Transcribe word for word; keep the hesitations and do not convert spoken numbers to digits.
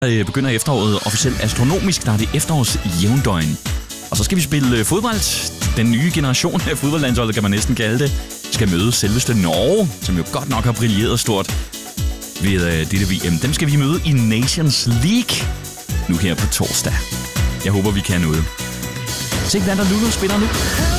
begynder efteråret officielt astronomisk, der er det efterårs jævndøgn. Og så skal vi spille fodbold. Den nye generation af fodboldlandsholdet, kan man næsten kalde det, skal møde selveste Norge, som jo godt nok har brilleret stort ved uh, dette V M. Dem skal vi møde i Nations League nu her på torsdag. Jeg håber, vi kan noget. Se, hvad der Lulu spiller nu.